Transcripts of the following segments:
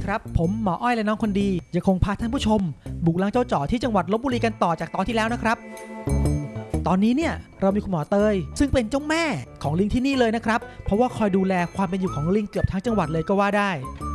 ครับผมหมออ้อยและน้องคนดียังคงพาท่านผู้ชมบุกล้างเจ้าจ่อที่จังหวัดลพบุรีกันต่อจากตอนที่แล้วนะครับตอนนี้เนี่ยเรามีคุณหมอเตยซึ่งเป็นเจ้าแม่ของลิงที่นี่เลยนะครับเพราะว่าคอยดูแลความเป็นอยู่ของลิงเกือบทั้งจังหวัดเลยก็ว่าได้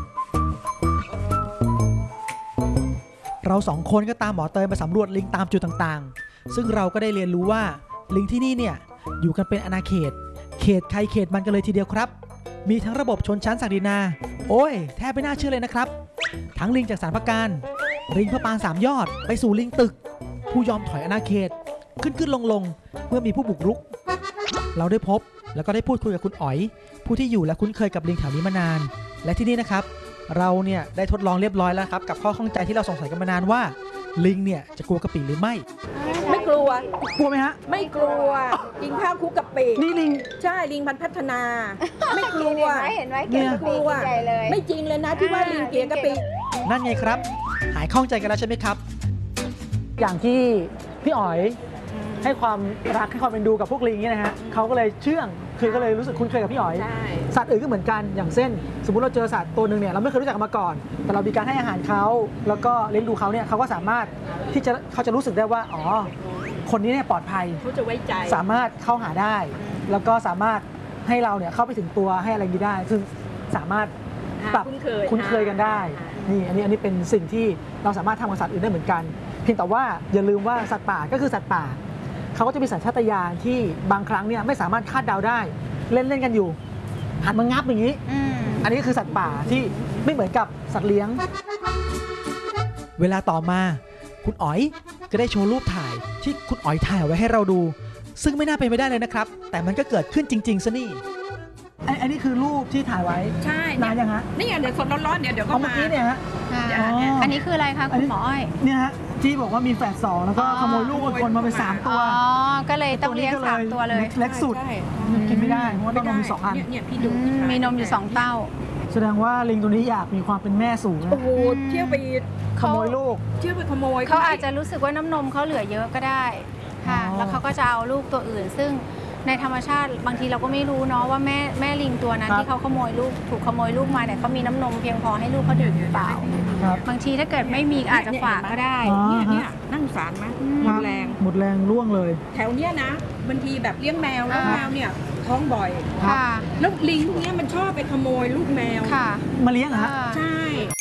เราสองคนก็ตามหมอเตยไปสำรวจลิงตามจุดต่างๆซึ่งเราก็ได้เรียนรู้ว่าลิงที่นี่เนี่ยอยู่กันเป็นอาณาเขตใครเขตมันกันเลยทีเดียวครับมีทั้งระบบชนชั้นศักดินาโอ้ยแทบไม่น่าเชื่อเลยนะครับทั้งลิงจากสารพการลิงพระปางสามยอดไปสู่ลิงตึกผู้ยอมถอยอาณาเขตขึ้นลงเมื่อมีผู้บุกรุกเราได้พบแล้วก็ได้พูดคุยกับคุณอ๋อยผู้ที่อยู่และคุ้นเคยกับลิงแถวนี้มานานและที่นี่นะครับเราเนี่ยได้ทดลองเรียบร้อยแล้วครับกับข้อข้องใจที่เราสงสัยกันมานานว่าลิงเนี่ยจะกลัวกะปิหรือไม่กลัวไหมฮะไม่กลัวลิงข้าวคุกกะปินี่ลิงใช่ลิงพัฒนาไม่กลัวเห็นไหมเกลียดกะปิใหญ่เลยไม่จริงเลยนะที่ว่าลิงเกลียดกะปินั่นไงครับหายข้องใจกันแล้วใช่ไหมครับอย่างที่พี่อ๋อยให้ความรักให้ความเป็นดูกับพวกลิงนี่นะฮะเขาก็เลยเชื่องคือก็เลยรู้สึกคุ้นเคยกับพี่อ๋อยสัตว์อื่นก็เหมือนกันอย่างเช่นสมมุติเราเจอสัตว์ตัวหนึ่งเนี่ยเราไม่เคยรู้จักกันมาก่อนแต่เรามีการให้อาหารเขาแล้วก็เลี้ยงดูเขาเนี่ยเขาก็สามารถที่เขาจะรู้สึกได้ว่าอ๋อคนนี้เนี่ยปลอดภัยเขาจะไว้ใจสามารถเข้าหาได้แล้วก็สามารถให้เราเนี่ยเข้าไปถึงตัวให้อะไรอย่างนี้ได้ซึ่งสามารถปรับคุ้นเคยกันได้นี่อันนี้เป็นสิ่งที่เราสามารถทำกับสัตว์อื่นได้เหมือนกันเพียงแต่ว่าอย่าลืมว่าสัตว์ป่าก็คือสัตว์ป่าเขาก็จะมีสัญชาตญาณที่บางครั้งเนี่ยไม่สามารถคาดเดาได้เล่นกันอยู่หันมางับอย่างนี้อันนี้คือสัตว์ป่าที่ไม่เหมือนกับสัตว์เลี้ยงเวลาต่อมาคุณอ๋อยก็ได้โชว์รูปถ่ายที่คุณอ๋อยถ่ายไว้ให้เราดูซึ่งไม่น่าเป็นไปได้เลยนะครับแต่มันก็เกิดขึ้นจริงๆซะนี่อันนี้คือรูปที่ถ่ายไว้ใช่นานยังฮะนี่เดี๋ยวสดร้อนๆเดี๋ยวก็มาเมื่อกี้เนี่ยฮะอันนี้คืออะไรคะคุณหมออ้อยเนี่ยฮะที่บอกว่ามีแฝด2แล้วก็ขโมยลูกคนมาเป็น3ตัวอ๋อก็เลยต้องเลี้ยง3ตัวเลยเล็กสุดกินไม่ได้เพราะว่าต้องนมมี2อันเนี่ยพี่ดูมีนมอยู่2เต้าแสดงว่าลิงตัวนี้อยากมีความเป็นแม่สูงโอ้โหเที่ยวไปขโมยลูกเที่ยวไปขโมยเขาอาจจะรู้สึกว่าน้ำนมเขาเหลือเยอะก็ได้ค่ะแล้วเขาก็จะเอาลูกตัวอื่นซึ่งในธรรมชาติบางทีเราก็ไม่รู้เนาะว่าแม่ลิงตัวนั้นที่เขาขโมยลูกถูกขโมยลูกมาเนี่ยเขามีน้ำนมเพียงพอให้ลูกเขาดื่มหรือเปล่าบางทีถ้าเกิดไม่มีอาจจะฝากก็ได้เนี่ยนั่งสารมั้ยหมดแรงร่วงเลยแถวเนี้ยนะบางทีแบบเลี้ยงแมวแล้วแมวเนี่ยท้องบ่อยแล้วลิงพวกนี้มันชอบไปขโมยลูกแมวมาเลี้ยงเหรอใช่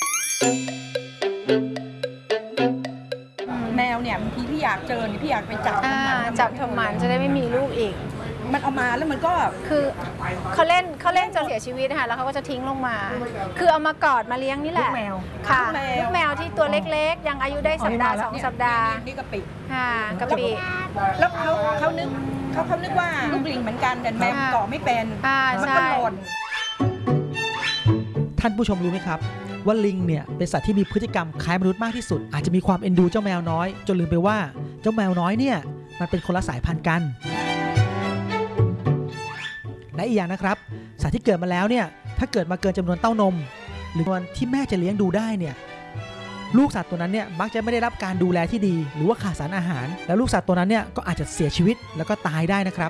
แมวเนี่ยบางทีพี่อยากเจอพี่อยากไปจับทำมันจะได้ไม่มีลูกอีกมันเอามาแล้วมันก็คือเขาเล่นจนเสียชีวิตค่ะแล้วเขาก็จะทิ้งลงมาคือเอามากอดมาเลี้ยงนี่แหละลูกแมวค่ะลูกแมวที่ตัวเล็กๆยังอายุได้สัปดาห์2 สัปดาห์นี่กะปิค่ะกะปิแล้วเขานึกว่าลูกลิงเหมือนกันแต่แมวเกาะไม่เป็นมันก็หล่นท่านผู้ชมรู้ไหมครับว่าลิงเนี่ยเป็นสัตว์ที่มีพฤติกรรมคล้ายมนุษย์มากที่สุดอาจจะมีความเอ็นดูเจ้าแมวน้อยจนลืมไปว่าเจ้าแมวน้อยเนี่ยมันเป็นคนละสายพันธุ์กันและอีกอย่างนะครับสัตว์ที่เกิดมาแล้วเนี่ยถ้าเกิดมาเกินจำนวนเต้านมหรือจำนวนที่แม่จะเลี้ยงดูได้เนี่ยลูกสัตว์ตัวนั้นเนี่ยมักจะไม่ได้รับการดูแลที่ดีหรือว่าขาดสารอาหารแล้วลูกสัตว์ตัวนั้นเนี่ยก็อาจจะเสียชีวิตแล้วก็ตายได้นะครับ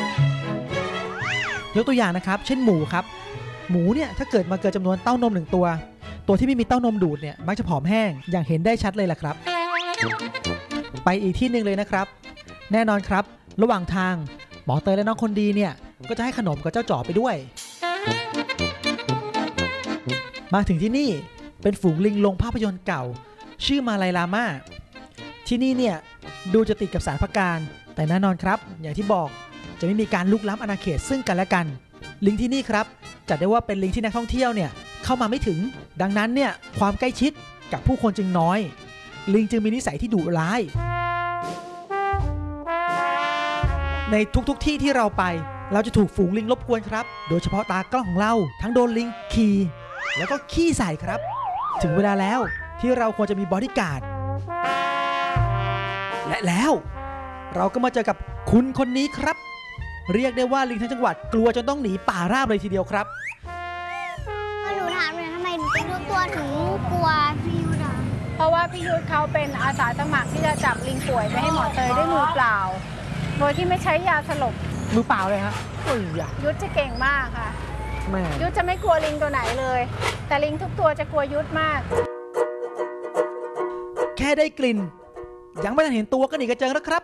ยกตัวอย่างนะครับเช่นหมูครับหมูเนี่ยถ้าเกิดมาเกินจำนวนเต้านม1ตัวที่ไม่มีเต้านมดูดเนี่ยมักจะผอมแห้งอย่างเห็นได้ชัดเลยล่ะครับไปอีกที่หนึ่งเลยนะครับแน่นอนครับระหว่างทางหมอเตยและน้องคนดีเนี่ยก็จะให้ขนมกับเจ้าจ๋อไปด้วยมาถึงที่นี่เป็นฝูงลิงลงภาพยนตร์เก่าชื่อมาลายลาม่าที่นี่เนี่ยดูจะติดกับสารพการแต่แน่นอนครับอย่างที่บอกจะไม่มีการลุกล้ำอาณาเขตซึ่งกันและกันลิงที่นี่ครับจัดได้ว่าเป็นลิงที่นักท่องเที่ยวเนี่ยเข้ามาไม่ถึงดังนั้นเนี่ยความใกล้ชิดกับผู้คนจึงน้อยลิงจึงมีนิสัยที่ดุร้ายในทุกที่ที่เราไปเราจะถูกฝูงลิงรบกวนครับโดยเฉพาะตากล้องของเราทั้งโดนลิงขี่แล้วก็ขี้ใส่ครับถึงเวลาแล้วที่เราควรจะมีบอดี้การ์ดและแล้วเราก็มาเจอกับคุณคนนี้ครับเรียกได้ว่าลิงทั้งจังหวัดกลัวจนต้องหนีป่าราบเลยทีเดียวครับหนูถามเลยทำไมทุกตัวถึงกลัวพี่ยุทธเพราะว่าพี่ยุทธเขาเป็นอาสาสมัครที่จะจับลิงป่วยไปให้หมอเตยด้วยมือเปล่าโดยที่ไม่ใช้ยาสลบมือเปล่าเลยฮะยุทธจะเก่งมากค่ะแม่ยุทธจะไม่กลัวลิงตัวไหนเลย แต่ลิงทุกตัวจะกลัวยุทธมากแค่ได้กลิ่นยังไม่ทันเห็นตัวก็หนีกระเจิงแล้วครับ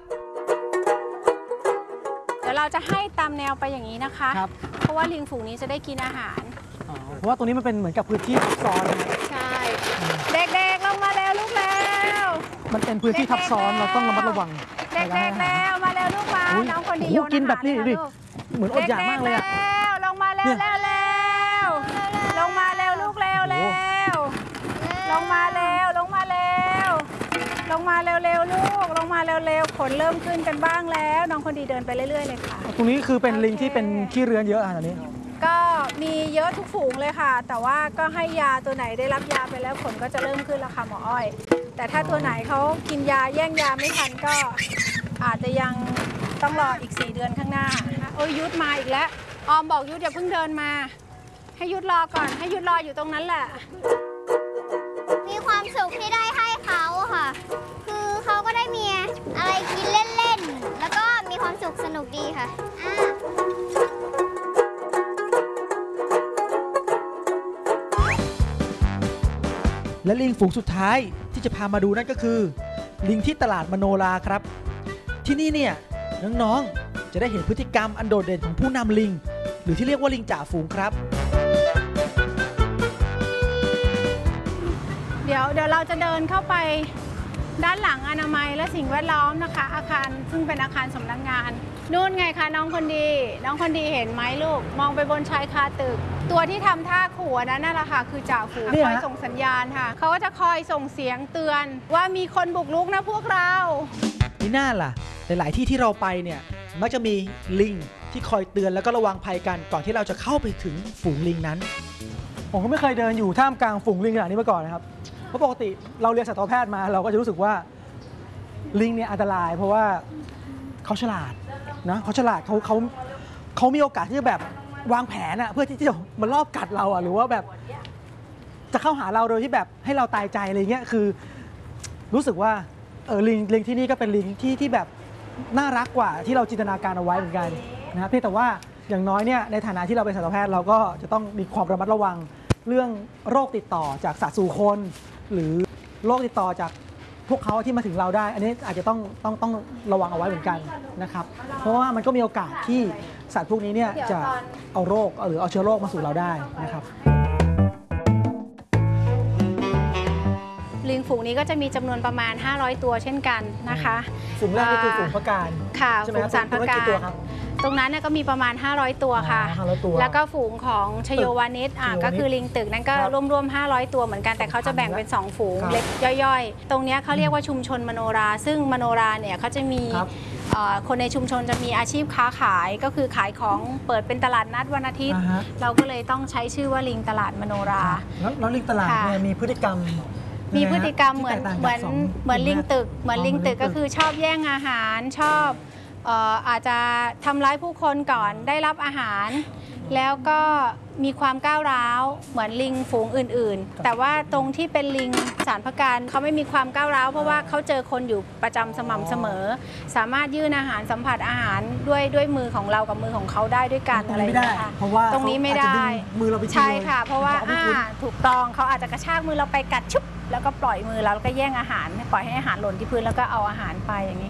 เดี๋ยวเราจะให้ตามแนวไปอย่างนี้นะคะครับเพราะว่าลิงฝูงนี้จะได้กินอาหารเพราะว่าตรงนี้มันเป็นเหมือนกับพื้นที่ทับซ้อนนะใช่ เด็กๆลงมาแล้วลูกแล้วมันเป็นพื้นที่ทับซ้อนเราต้องระมัดระวังเด็กๆแล้วมาแล้วลูกมาอุ๊ยน้องคนดีโอ้โหโยนอาหารกินแบบนี้ให้ดิลูกเหมือนอดอยากมากเลยอะด็ๆแล้วลงมาแล้วเนี่ยแล้วลงมาแล้วลูกแล้วแล้วลงมาแล้วลงมาแล้วลงมาเร็วๆลูกลงมาเร็วๆขนเริ่มขึ้นกันบ้างแล้ว น้องคนดีเดินไปเรื่อยๆเลยค่ะตรงนี้คือเป็นลิงที่เป็นขี้เรือนเยอะอะตอนนี้ก็มีเยอะทุกฝูงเลยค่ะ แต่ว่าก็ให้ยาตัวไหนได้รับยาไปแล้วขนก็จะเริ่มขึ้นแล้วค่ะหมออ้อย แต่ถ้าตัวไหนเขากินยาแย่งยาไม่ทันก็อาจจะยังต้องรออีก4 เดือนข้างหน้าโอ้ยยุทธมาอีกแล้วออมบอกยุทธอย่าเพิ่งเดินมา ให้ยุทธรอก่อนให้ยุทธรออยู่ตรงนั้นแหละมีความสุขที่ได้ให้เขาค่ะ คือเขาก็ได้มีอะไรกินเล่นๆ แล้วก็มีความสุขสนุกดีค่ะและลิงฝูงสุดท้ายที่จะพามาดูนั่นก็คือ ลิงที่ตลาดมโนราครับ ที่นี่เนี่ยน้องๆจะได้เห็นพฤติกรรมอันโดดเด่นของผู้นำลิง หรือที่เรียกว่าลิงจ่าฝูงครับเดี๋ยวเราจะเดินเข้าไปด้านหลังอนามัยและสิ่งแวดล้อมนะคะ อาคารซึ่งเป็นอาคารสำนักงานนู่นไงคะน้องคนดีน้องคนดีเห็นไหมลูกมองไปบนชายคาตึก ตัวที่ทำท่าขู่นั้นน่ะแหละค่ะคือจ่าฝูงเนี่ยคอยฮะส่งสัญญาณค่ะเขาก็จะคอยส่งเสียงเตือนว่ามีคนบุกรุกนะพวกเรานี่น่าล่ะหลายๆที่ที่เราไปเนี่ยมักจะมีลิงที่คอยเตือนแล้วก็ระวังภัยกันก่อนที่เราจะเข้าไปถึงฝูงลิงนั้น ผมก็ไม่เคยเดินอยู่ท่ามกลางฝูงลิงขนาดนี้มาก่อนนะครับเพราะปกติเราเรียนสัตวแพทย์มาเราก็จะรู้สึกว่าลิงเนี่ยอันตราย เพราะว่าเขาฉลาดนะเขาฉลาดเขามีโอกาสที่จะแบบวางแผนอะเพื่อที่จะมาลอบกัดเราอะหรือว่าแบบจะเข้าหาเราโดยที่แบบให้เราตายใจอะไรเงี้ยคือรู้สึกว่าลิงที่นี่ก็เป็นลิงที่แบบน่ารักกว่าที่เราจินตนาการเอาไว้เหมือนกันนะเพียงแต่ว่าอย่างน้อยเนี่ยในฐานะที่เราเป็นสัตวแพทย์เราก็จะต้องมีความระมัดระวังเรื่องโรคติดต่อจากสัตว์สู่คน หรือโรคติดต่อจากพวกเขาที่มาถึงเราได้ อันนี้อาจจะต้องระวังเอาไว้เหมือนกันนะครับเพราะว่ามันก็มีโอกาสที่สัตว์พวกนี้เนี่ยจะเอาโรคหรือเอาเชื้อโรคมาสู่เราได้นะครับลิงฝูงนี้ก็จะมีจำนวนประมาณ500ตัวเช่นกันนะคะฝูงแรกก็คือฝูงพระการค่ะใช่ไหมฝูคงรับสารพระกากี่รตัวครับตรงนั้นเนี่ยก็มีประมาณ500ตัวค่ะ 500ตัวแล้วก็ฝูงของชโยวานิชชโยวานิชก็คือลิงตึกนั่นก็ครับรวมๆ500ตัวเหมือนกันแต่เขาจะแบ่งเป็น2ฝูงครับเล็กย่อยๆ ตรงเนี้ยเขาเรียกว่าชุมชนมโนรา ซึ่งมโนราเนี่ยเขาจะมีครับคนในชุมชนจะมีอาชีพค้าขายก็คือขายของเปิดเป็นตลาดนัดวันอาทิตย์อ่าฮะเราก็เลยต้องใช้ชื่อว่าลิงตลาดมโนราแล้วลิงตลาดเนี่ยมีพฤติกรรมมีพฤติกรรมเหมือนที่แตกต่างเหมืจาอก นสองเหมือนลิงตึกเหมือนลิงตึกอ๋อก็คือชอบแย่งอาหารชอบอาจจะทำร้ายผู้คนก่อนได้รับอาหาร แล้วก็มีความก้าวร้าวเหมือนลิงฝูงอื่นๆ แต่ว่าตรงที่เป็นลิงสารพการเขาไม่มีความก้าวร้าวเพราะว่าเขาเจอคนอยู่ประจำสม่ำเสมอ สามารถยื่นอาหารสัมผัสอาหารด้วยมือของเรากับมือของเขาได้ด้วยกันตรงอะไรนี้อไม่ย่างได้เงี้ยค่ะเพราะว่าตรงนี้ไม่ได้เขาอาจจะดึงมือเราไปกินใช่เลยค่ะ เพราะว่าเขาไม่คุ้นถูกต้องเขาอาจจะกระชากมือเราไปกัดชุบแล้วก็ปล่อยมือเราแล้วก็แย่งอาหารปล่อยให้อาหารหล่นที่พื้นแล้วก็เอาอาหารไปอย่างนี้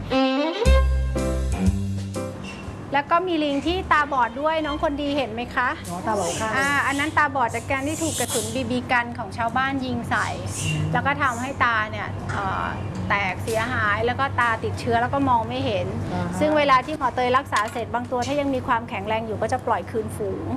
แล้วก็มีลิงที่ตาบอดด้วยน้องคนดีเห็นไหมคะอ๋อตาบอดข้างอันนั้นตาบอดจากการที่ถูกกระสุนบีบีกันของชาวบ้านยิงใส่ แล้วก็ทำให้ตาเนี่ยแตกเสียหายแล้วก็ตาติดเชื้อแล้วก็มองไม่เห็น ซึ่งเวลาที่หมอเตยรักษาเสร็จบางตัวถ้ายังมีความแข็งแรงอยู่ก็จะปล่อยคืนฝูง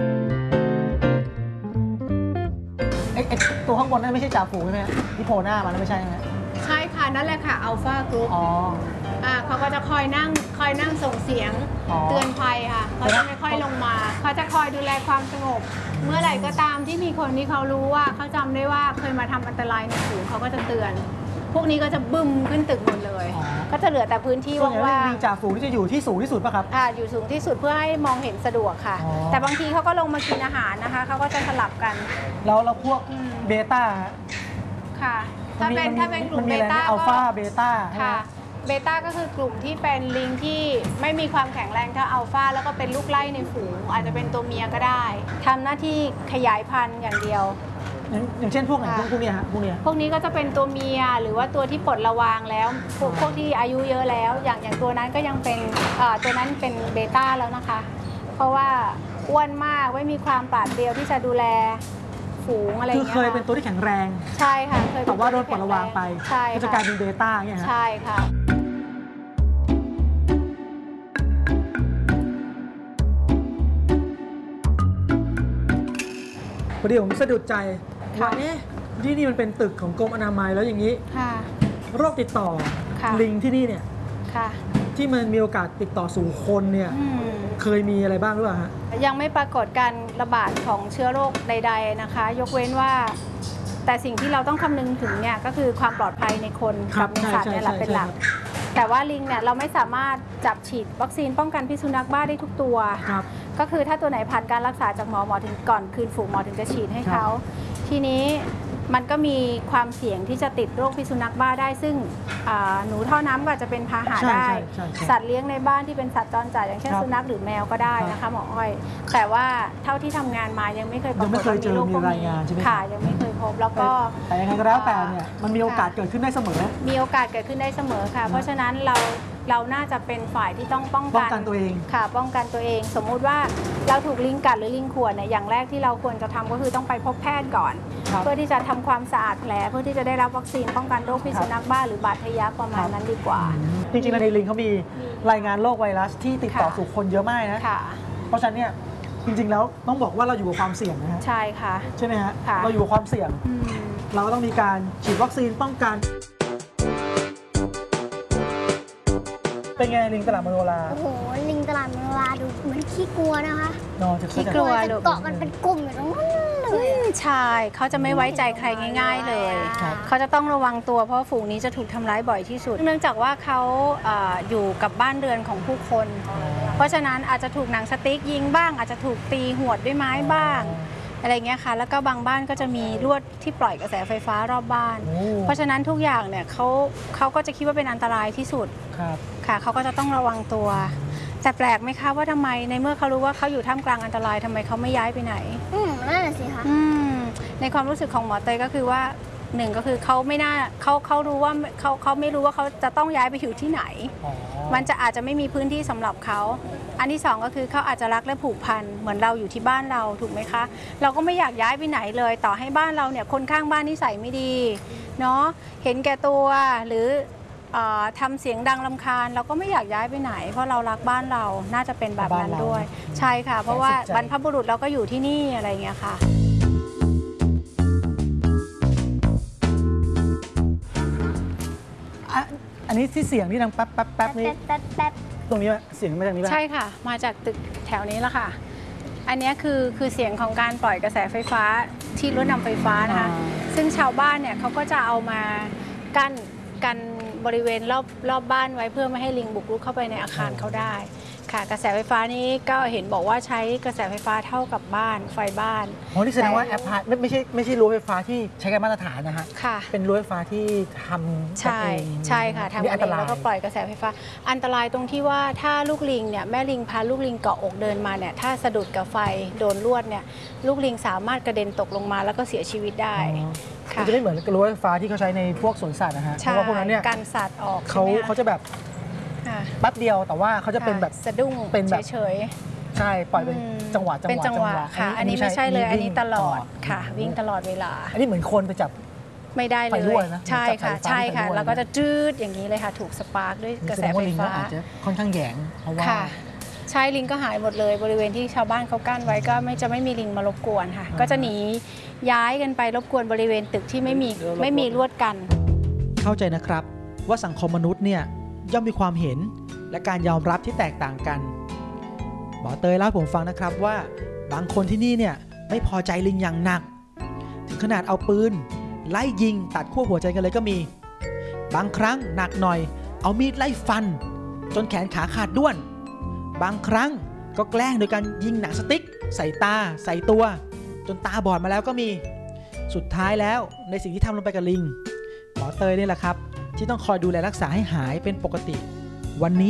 ไอ้ตัวข้างบนนั่นไม่ใช่จ่าฝูงใช่ไหมฮะที่โผล่หน้ามันนั่นไม่ใช่ไหมใช่ค่ะนั่นแหละค่ะอัลฟากรุ๊ปอ๋อเขาก็จะคอยนั่งส่งเสียงอ๋อเตือนภัยค่ะเขาจะไม่ค่อยลงมาเขาจะคอยดูแลความสงบ เมื่อไหร่ก็ตามที่มีคนที่เขารู้ว่าเขาจำได้ว่าเคยมาทำอันตรายในฝูงเขาก็จะเตือน พวกนี้ก็จะบึ้มขึ้นตึกหมดเลย ก็จะเหลือแต่พื้นที่ส่วนใหญ่ว่างลิงจ่าฝูงที่จะอยู่ที่สูงที่สุดป่ะครับๆอยู่สูงที่สุดเพื่อให้มองเห็นสะดวกค่ะอ๋อแต่บางทีเขาก็ลงมากินอาหารนะคะเขาก็จะสลับกันแล้วพวกเบต้าค่ะ ถ้าเป็นกลุ่มเบต้าอัลฟาก็เบต้าค่ะเบต้าก็คือกลุ่มที่เป็นลิงที่ไม่มีมีความแข็งแรงเท่าอัลฟาแล้วก็เป็นลูกไล่ในฝูงอาจจะเป็นตัวเมียก็ได้ทำหน้าที่ขยายพันธุ์อย่างเดียวอย่างเช่นพวกไหนพวกนี้ฮะพวกนี้ก็จะเป็นตัวเมียหรือว่าตัวที่ปลดระวางแล้วพวกที่อายุเยอะแล้วอย่างตัวนั้นก็ยังเป็นตัวนั้นเป็นเบต้าแล้วนะคะเพราะว่าอ้วนมากไม่มีความปราดเปรียวที่จะดูแลฝูงอะไรคือเคยเป็นตัวที่แข็งแรงใช่ค่ะเคยแต่ว่าโดนปลดระวางไปก็จะกลายเป็นเบต้าเนี่ยฮะใช่ค่ะพอดีผมสะดุดใจว่าที่นี่มันเป็นตึกของกรมอนามัยแล้วอย่างนี้โรคติดต่อลิงที่นี่เนี่ยที่มันมีโอกาสติดต่อสู่คนเนี่ยเคยมีอะไรบ้างหรือเปล่าฮะยังไม่ปรากฏการระบาดของเชื้อโรคใดๆนะคะยกเว้นว่าแต่สิ่งที่เราต้องคำนึงถึงเนี่ยก็คือความปลอดภัยในคนกับในสัตว์เนี่ยแหละเป็นหลักแต่ว่าลิงเนี่ยเราไม่สามารถจับฉีดวัคซีนป้องกันพิษสุนัขบ้าได้ทุกตัวก็คือถ้าตัวไหนผ่านการรักษาจากหมอถึงก่อนคืนฝูงหมอถึงจะฉีดให้เขาทีนี้มันก็มีความเสี่ยงที่จะติดโรคพิษสุนัขบ้าได้ซึ่งหนูท่อน้ำก็จะเป็นพาหะได้สัตว์เลี้ยงในบ้านที่เป็นสัตว์จรจัดอย่างเช่นสุนัขหรือแมวก็ได้นะคะหมออ้อยแต่ว่าเท่าที่ทำงานมายังไม่เคยปรากฏว่ามีโรคพวกนี้ค่ะยังไม่เคยพบแล้วก็แต่ยังไงก็แล้วแต่เนี่ยมันมีโอกาสเกิดขึ้นได้เสมอมีโอกาสเกิดขึ้นได้เสมอค่ะเพราะฉะนั้นเราน่าจะเป็นฝ่ายที่ต้องป้องกันตัวเองค่ะป้องกันตัวเองสมมุติว่าเราถูกลิงกัดหรือลิงข่วนเนี่ยอย่างแรกที่เราควรจะทำก็คือต้องไปพบแพทย์ก่อนเพื่อที่จะทำความสะอาดแผลเพื่อที่จะได้รับวัคซีนป้องกันโรคพิษสุนัขบ้าหรือบาดทะยักประมาณนั้นดีกว่าจริงๆในลิงเขามีรายงานโรคไวรัสที่ติดต่อสู่คนเยอะมากนะเพราะฉะนั้นเนี่ยจริงๆแล้วต้องบอกว่าเราอยู่กับความเสี่ยงนะฮะใช่ค่ะใช่ไหมฮะเราอยู่กับความเสี่ยงเราก็ต้องมีการฉีดวัคซีนป้องกันเป็นไงลิงตลาดมโนราโอ้โหลิงตลาดมโนราดูเหมือนขี้กลัวนะคะขี้กลัวเกาะกันเป็นกลุ่มอยู่ตรงนั้นเลยใช่เขาจะไม่ไว้ใจใครง่ายๆเลยเขาจะต้องระวังตัวเพราะฝูงนี้จะถูกทำร้ายบ่อยที่สุดเนื่องจากว่าเขาอยู่กับบ้านเรือนของผู้คนเพราะฉะนั้นอาจจะถูกหนังสติ๊กยิงบ้างอาจจะถูกตีหวดด้วยไม้บ้างอะไรเงี้ยค่ะแล้วก็บางบ้านก็จะมีลวดที่ปล่อยกระแสไฟฟ้ารอบบ้านเพราะฉะนั้นทุกอย่างเนี่ยเขาก็จะคิดว่าเป็นอันตรายที่สุดค่ะเขาก็จะต้องระวังตัวแต่แปลกไหมคะว่าทำไมในเมื่อเขารู้ว่าเขาอยู่ท่ามกลางอันตรายทำไมเขาไม่ย้ายไปไหนนั่นแหละสิคะในความรู้สึกของหมอเตยก็คือว่าหนึ่งก็คือเขาไม่น่าเขารู้ว่าเขาไม่รู้ว่าเขาจะต้องย้ายไปอยู่ที่ไหนมันจะอาจจะไม่มีพื้นที่สำหรับเขาอันที่สองก็คือเขาอาจจะรักและผูกพันเหมือนเราอยู่ที่บ้านเราถูกไหมคะเราก็ไม่อยากย้ายไปไหนเลยต่อให้บ้านเราเนี่ยคนข้างบ้านนิสัยไม่ดีเนาะเห็นแก่ตัวหรือทำเสียงดังรำคาญเราก็ไม่อยากย้ายไปไหนเพราะเรารักบ้านเราน่าจะเป็นแบบนั้นด้วยใช่ค่ะเพราะว่าบรรพบุรุษเราก็อยู่ที่นี่อะไรเงี้ยค่ะอันนี้ที่เสียงที่ดังแป๊บแป๊บแป๊บนี่ตรงนี้เสียงมาจากนี้ป่ะใช่ค่ะมาจากตึกแถวนี้แล้วค่ะอันนี้คือเสียงของการปล่อยกระแสไฟฟ้าที่รถนำไฟฟ้านะคะซึ่งชาวบ้านเนี่ยเขาก็จะเอามากันบริเวณรอบบ้านไว้เพื่อไม่ให้ลิงบุกรุกเข้าไปในอาคารเขาได้ค่ะกระแสไฟฟ้านี้ก็เห็นบอกว่าใช้กระแสไฟฟ้าเท่ากับบ้านไฟบ้านอ๋อนี่แสดงว่าแอปพาร์ตไม่ใช่รั้วไฟฟ้าที่ใช้กันมาตรฐานนะฮะค่ะเป็นรั้วไฟฟ้าที่ทำใช่ค่ะทำเองแล้วก็ปล่อยกระแสไฟฟ้าอันตรายตรงที่ว่าถ้าลูกลิงเนี่ยแม่ลิงพาลูกลิงเกาะอกเดินมาเนี่ยถ้าสะดุดกับไฟโดนลวดเนี่ยลูกลิงสามารถกระเด็นตกลงมาแล้วก็เสียชีวิตได้มันจะไม่เหมือนรั้วไฟฟ้าที่เขาใช้ในพวกสวนสัตว์นะฮะเพราะว่าพวกนั้นเนี่ยการสัตว์ออกเขาจะแบบแป๊บเดียวแต่ว่าเขาจะเป็นแบบสะดุ้งเป็นแบบเฉยใช่ปล่อยเป็นจังหวะค่ะอันนี้ไม่ใช่เลยอันนี้ตลอดค่ะวิ่งตลอดเวลาอันนี้เหมือนคนไปจับไม่ได้เลยใช่ค่ะแล้วก็จะจืดอย่างนี้เลยค่ะถูกสปาร์กด้วยกระแสไฟฟ้าค่อนข้างแยงเพราะว่าใช่ลิงก็หายหมดเลยบริเวณที่ชาวบ้านเขากั้นไว้ก็จะไม่มีลิงมารบกวนค่ะก็จะหนีย้ายกันไปรบกวนบริเวณตึกที่ไม่มีลวดกันเข้าใจนะครับว่าสังคมมนุษย์เนี่ยย่อมมีความเห็นและการยอมรับที่แตกต่างกันหมอเตยเล่าให้ผมฟังนะครับว่าบางคนที่นี่เนี่ยไม่พอใจลิงอย่างหนักถึงขนาดเอาปืนไล่ยิงตัดขั้วหัวใจกันเลยก็มีบางครั้งหนักหน่อยเอามีดไล่ฟันจนแขนขาขาดด้วนบางครั้งก็แกล้งโดยการยิงหนังสติ๊กใส่ตาใส่ตัวจนตาบอดมาแล้วก็มีสุดท้ายแล้วในสิ่งที่ทำลงไปกับลิงหมอเตยนี่แหละครับที่ต้องคอยดูแลรักษาให้หายเป็นปกติวันนี้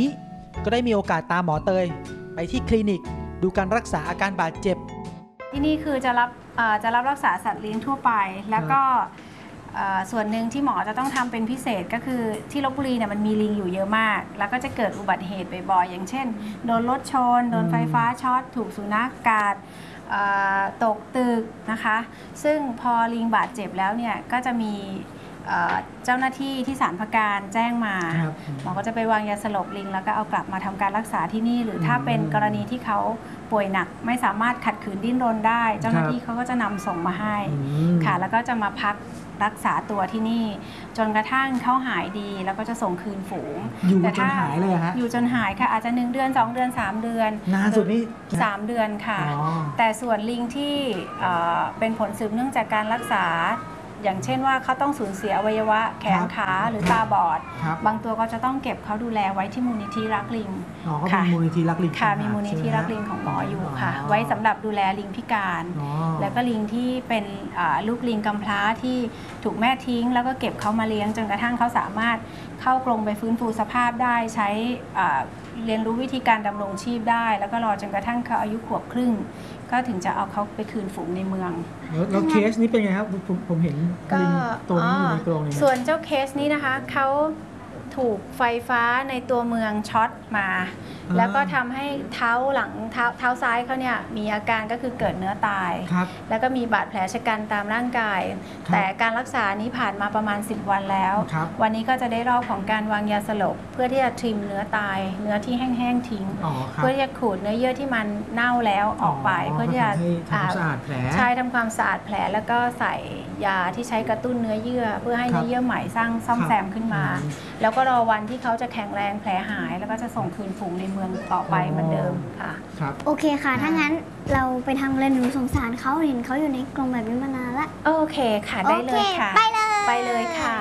ก็ได้มีโอกาสตามหมอเตยไปที่คลินิกดูการรักษาอาการบาดเจ็บที่นี่คือจะรับรักษาสัตว์เลี้ยงทั่วไป แล้วก็ส่วนหนึ่งที่หมอจะต้องทำเป็นพิเศษก็คือที่ลพบุรีเนี่ยมันมีลิงอยู่เยอะมากแล้วก็จะเกิดอุบัติเหตุบ่อยๆอย่างเช่นโดนรถชนโดนไฟฟ้าช็อตถูกสุนัขกัดตกตึกนะคะซึ่งพอลิงบาดเจ็บแล้วเนี่ยก็จะมีเจ้าหน้าที่ที่ศาลพการแจ้งมาหมอก็จะไปวางยาสลบลิงแล้วก็เอากลับมาทำการรักษาที่นี่หรือถ้าเป็นกรณีที่เขาป่วยหนักไม่สามารถขัดขืนดิ้นรนได้เจ้าหน้าที่เขาก็จะนำส่งมาให้ค่ะแล้วก็จะมาพักรักษาตัวที่นี่จนกระทั่งเขาหายดีแล้วก็จะส่งคืนฝูงอยู่จนหายเลยฮะอยู่จนหายค่ะอาจจะ1 เดือน 2 เดือน 3 เดือนนานสุดนี่ 3 เดือนค่ะแต่ส่วนลิงที่เป็นผลสืบเนื่องจากการรักษาอย่างเช่นว่าเขาต้องสูญเสียอวัยวะแขนขาหรือตาบอดบางตัวก็จะต้องเก็บเขาดูแลไว้ที่มูลนิธิรักลิงค่ะมูลนิธิรักลิงค่ะมีมูลนิธิรักลิงของหมออยู่ค่ะไว้สำหรับดูแลลิงพิการแล้วก็ลิงที่เป็นลูกลิงกำพร้าที่ถูกแม่ทิ้งแล้วก็เก็บเขามาเลี้ยงจนกระทั่งเขาสามารถเข้ากรงไปฟื้นฟูสภาพได้ใช้เรียนรู้วิธีการดำรงชีพได้แล้วก็รอจนกระทั่งเขาอายุขวบครึ่งก็ถึงจะเอาเขาไปคืนฝูงในเมืองแล้วเคสนี้เป็นไงครับผมเห็นลิงตัวนี้อยู่ในกรงส่วนเจ้าเคสนี้นะคะเขาถูกไฟฟ้าในตัวเมืองช็อตมาแล้วก็ทำให้เท้าหลังเท้าซ้ายเขาเนี่ยมีอาการก็คือเกิดเนื้อตายแล้วก็มีบาดแผลชะกันตามร่างกายแต่การรักษานี้ผ่านมาประมาณ10 วันแล้ววันนี้ก็จะได้รอบของการวางยาสลบเพื่อที่จะทริมเนื้อตายเนื้อที่แห้งๆทิ้งเพื่อที่จะขูดเนื้อเยื่อที่มันเน่าแล้วออกไปเพื่อที่จะทำความสะอาดแผลใช่ทำความสะอาดแผลแล้วก็ใส่ยาที่ใช้กระตุ้นเนื้อเยื่อเพื่อให้เนื้อเยื่อใหม่สร้างซ่อมแซมขึ้นมาแล้วก็รอวันที่เขาจะแข็งแรงแผลหายแล้วก็จะส่งคืนฝูงในเมืองต่อไปเหมือนเดิมค่ะโอเคค่ะถ้างั้นเราไปทำเลยหนูสงสารเขาเห็นเขาอยู่ในกรงแบบนี้มานานละโอเคค่ะได้เลยค่ะไปเลยค่ะ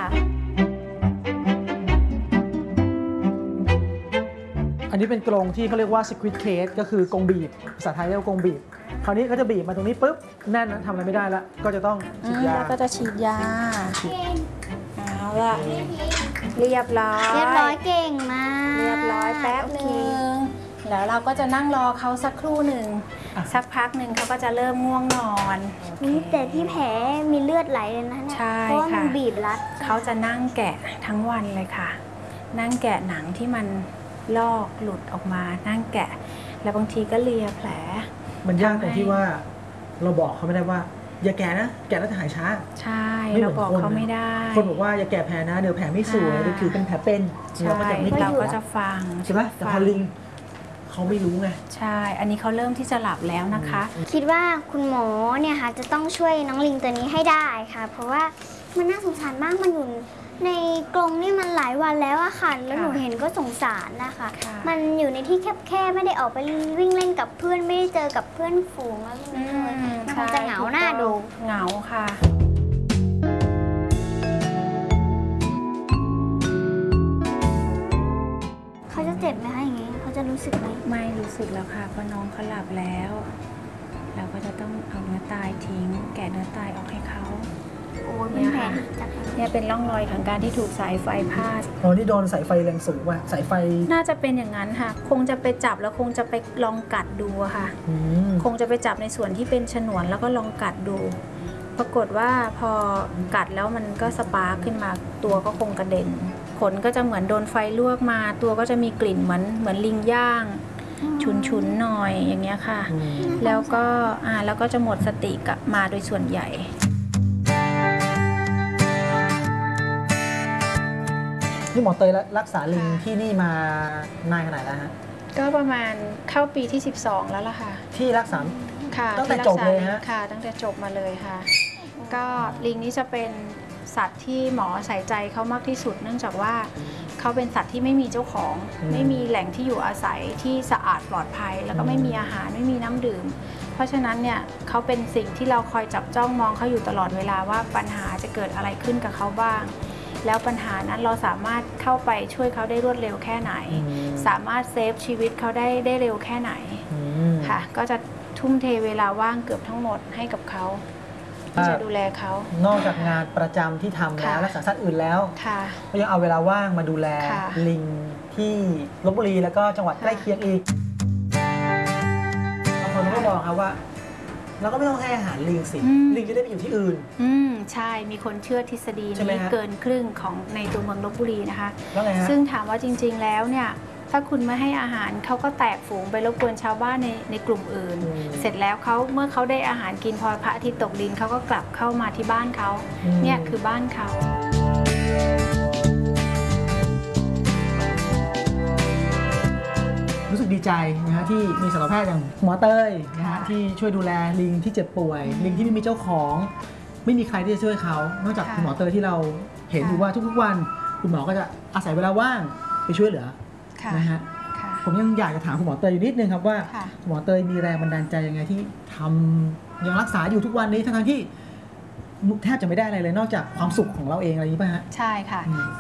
อันนี้เป็นกรงที่เขาเรียกว่า squid cage ก็คือกรงบีบภาษาไทยเรียกว่ากรงบีบคราวนี้เขาจะบีบมาตรงนี้ปุ๊บแน่นทำอะไรไม่ได้แล้วก็จะต้องฉีดยาแล้วก็จะฉีดยาเอาละเรียบร้อยเก่งมากเรียบร้อยแป๊บนึงแล้วเราก็จะนั่งรอเขาสักครู่หนึ่งสักพักหนึ่งเขาก็จะเริ่มง่วงนอนแต่ที่แผลมีเลือดไหลเลยนะใช่เพราะมันบีบรัดเขาจะนั่งแกะทั้งวันเลยค่ะนั่งแกะหนังที่มันลอกหลุดออกมานั่งแกะแล้วบางทีก็เลียแผลมันยากตรงที่ว่าเราบอกเขาไม่ได้ว่าอย่าแกะนะแกะแล้วจะหายช้าใช่เราบอกเขาไม่ได้คนบอกว่าอย่าแกะแผลนะเดี๋ยวแผลไม่สวยเดี๋ยวถือเป็นแผลเป็นเราก็จะฟังใช่ไหมแต่พอลิงเขาไม่รู้ไงใช่อันนี้เขาเริ่มที่จะหลับแล้วนะคะคิดว่าคุณหมอเนี่ยค่ะจะต้องช่วยน้องลิงตัวนี้ให้ได้ค่ะเพราะว่ามันน่าสงสารมากมันอยู่ในกรงนี่มันหลายวันแล้วอะค่ะแล้วหนูเห็นก็สงสารนะคะมันอยู่ในที่แคบๆไม่ได้ออกไปวิ่งเล่นกับเพื่อนไม่ได้เจอกับเพื่อนฝูงแล้วนี่เลยมันคงจะเหงาหน้าดูเหงาค่ะเขาจะเจ็บไหมคะอย่างงี้เขาจะรู้สึกไหมไม่รู้สึกแล้วค่ะเพราะน้องเขาหลับแล้วเราก็จะต้องเอาเนื้อตายทิ้งแกะเนื้อตายออกให้เขาเนี่ยเป็นร่องรอยของการที่ถูกสายไฟพาดที่โดนสายไฟแรงสูงว่ะสายไฟน่าจะเป็นอย่างนั้นค่ะคงจะไปจับแล้วคงจะไปลองกัดดูค่ะคงจะไปจับในส่วนที่เป็นฉนวนแล้วก็ลองกัดดูปรากฏว่าพอกัดแล้วมันก็สปาร์คขึ้นมาตัวก็คงกระเด็นขนก็จะเหมือนโดนไฟลวกมาตัวก็จะมีกลิ่นเหมือนลิงย่างฉุนๆหน่อยอย่างเงี้ยค่ะแล้วก็จะหมดสติกลับมาโดยส่วนใหญ่นี่หมอเตยรักษาลิงที่นี่มานานขนาดแล้วฮะก็ประมาณเข้าปีที่12แล้วล่ะค่ะที่รักษาค่ะตั้งแต่จบเลยฮะค่ะตั้งแต่จบมาเลยค่ะก็ลิงนี้จะเป็นสัตว์ที่หมอใส่ใจเขามากที่สุดเนื่องจากว่าเขาเป็นสัตว์ที่ไม่มีเจ้าของไม่มีแหล่งที่อยู่อาศัยที่สะอาดปลอดภัยแล้วก็ไม่มีอาหารไม่มีน้ำดื่มเพราะฉะนั้นเนี่ยเขาเป็นสิ่งที่เราคอยจับจ้องมองเขาอยู่ตลอดเวลาว่าปัญหาจะเกิดอะไรขึ้นกับเขาบ้างแล้วปัญหานั้นเราสามารถเข้าไปช่วยเขาได้รวดเร็วแค่ไหนสามารถเซฟชีวิตเขาได้เร็วแค่ไหนค่ะก็จะทุ่มเทเวลาว่างเกือบทั้งหมดให้กับเขาที่จะดูแลเขานอกจากงานประจำที่ทำแล้วรักษาสัตว์อื่นแล้วก็ยังเอาเวลาว่างมาดูแลลิงที่ลพบุรีแล้วก็จังหวัดใกล้เคียงอีกบางคนก็มองครับว่าเราก็ไม่ต้องให้อาหารลิงสิลิงจะได้ไปอยู่ที่อื่นใช่มีคนเชื่อทฤษฎีนี้เกินครึ่งของในตัวเมืองลพบุรีนะคะแล้วไงฮะซึ่งถามว่าจริงๆแล้วเนี่ยถ้าคุณไม่ให้อาหารเขาก็แตกฝูงไปรบกวนชาวบ้านในกลุ่มอื่น เสร็จแล้วเมื่อเขาได้อาหารกินพอพระอาทิตย์ตกดินเขาก็กลับเข้ามาที่บ้านเขาเนี่ยคือบ้านเขารู้สึกดีใจนะฮะที่มีสัตวแพทย์อย่างหมอเต้ยนะฮะที่ช่วยดูแลลิงที่เจ็บป่วยลิงที่ไม่มีเจ้าของไม่มีใครที่จะช่วยเขานอกจากคุณหมอเต้ยที่เราเห็นอยู่ว่าทุกๆวันคุณหมอก็จะอาศัยเวลาว่างไปช่วยเหลือนะฮะผมยังอยากจะถามคุณหมอเตยอยู่นิดนึงครับว่าคุณหมอเตยมีแรงบันดาลใจยังไงที่ทำยังรักษาอยู่ทุกวันนี้ทั้งที่แทบจะไม่ได้อะไรเลยนอกจากความสุขของเราเองอะไรอย่างนี้ป่ะฮะใช่ค่ะ